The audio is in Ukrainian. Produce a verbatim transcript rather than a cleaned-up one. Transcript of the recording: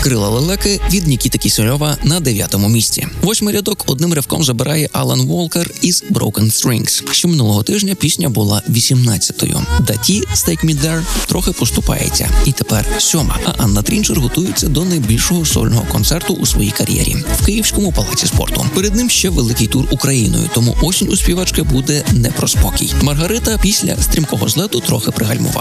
«Крила лелеки» від Нікіти Кісельова на дев'ятому місці. Восьмий рядок одним ривком забирає Алан Волкер із «Broken Strings». Ще минулого тижня пісня була вісімнадцятою. Даті «Take Me There» трохи поступається. І тепер сьома. А Анна Трінчер готується до найбільшого сольного концерту у своїй кар'єрі в Київському палаці спорту. Перед ним ще великий тур Україною, тому осінь у співачки буде не про спокій. Маргарита після стрімкого злету трохи пригальмувала.